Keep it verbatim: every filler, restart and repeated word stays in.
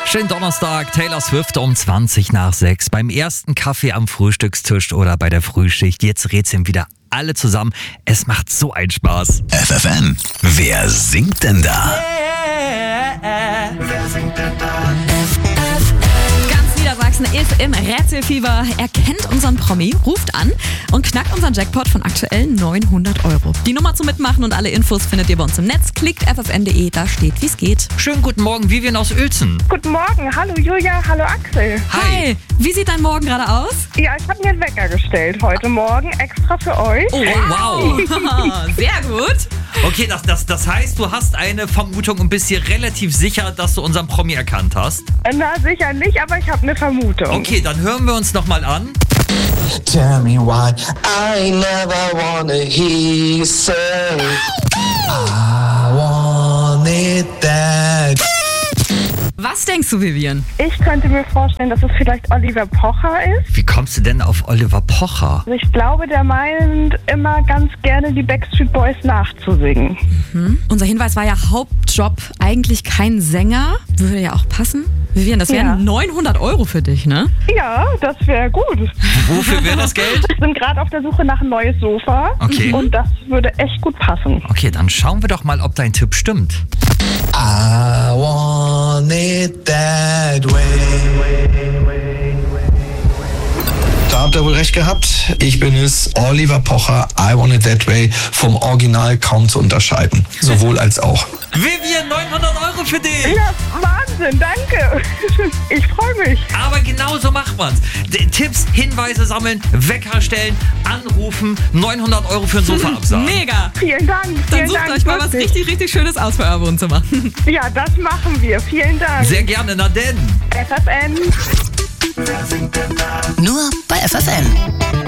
Schönen Donnerstag, Taylor Swift um zwanzig nach sechs. Beim ersten Kaffee am Frühstückstisch oder bei der Frühschicht. Jetzt rätseln wieder alle zusammen. Es macht so einen Spaß. F F M, wer singt denn da? Yeah. Wer singt denn da? Ganz Niedersachsen ist im Rätselfieber. Er kennt unseren Promi, ruft an und knackt unseren Jackpot von aktuell neunhundert Euro. Die Nummer zum Mitmachen und alle Infos findet ihr bei uns im Netz. Klickt f f n punkt d e, da steht, wie es geht. Schönen guten Morgen, Vivian aus Uelzen. Guten Morgen, hallo Julia, hallo Axel. Hi, wie sieht dein Morgen gerade aus? Ja, ich habe mir einen Wecker gestellt heute Morgen, extra für euch. Oh, wow. Sehr gut. Okay, das, das, das heißt, du hast eine Vermutung und bist dir relativ sicher, dass du unseren Promi erkannt hast? Na, sicher nicht, aber ich habe eine Vermutung. Okay, dann hören wir uns nochmal an. Tell me why I never wanna hear you say I want it that. Was denkst du, Vivian? Ich könnte mir vorstellen, dass es vielleicht Oliver Pocher ist. Wie kommst du denn auf Oliver Pocher? Also ich glaube, der meint immer ganz gerne die Backstreet Boys nachzusingen. Hm? Unser Hinweis war ja Hauptjob, eigentlich kein Sänger. Würde ja auch passen. Vivian, das wären Ja. neunhundert Euro für dich, ne? Ja, das wäre gut. Wofür wäre das Geld? Wir sind gerade auf der Suche nach ein neues Sofa. Okay. Und das würde echt gut passen. Okay, dann schauen wir doch mal, ob dein Tipp stimmt. I want it that way. Da habt ihr wohl recht gehabt. Ich bin es, Oliver Pocher, I want it that way, vom Original kaum zu unterscheiden. Sowohl als auch. Vivian, neunhundert Euro für dich! Ja, Wahnsinn, danke. Ich freue mich. Aber genau so macht man's. D- Tipps, Hinweise sammeln, Wecker stellen, anrufen, neunhundert Euro für ein Sofa absagen. Mega. Vielen Dank. Dann Vielen sucht Dank, euch mal was wirklich. richtig, richtig Schönes aus für euer Wohnzimmer. Ja, das machen wir. Vielen Dank. Sehr gerne, na denn. F F N. Nur bei F F M.